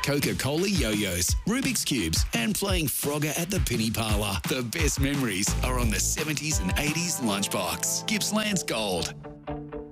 Coca-Cola yo-yos, Rubik's Cubes, and playing Frogger at the Penny Parlour. The best memories are on the 70s and 80s lunchbox. Gippsland's Gold.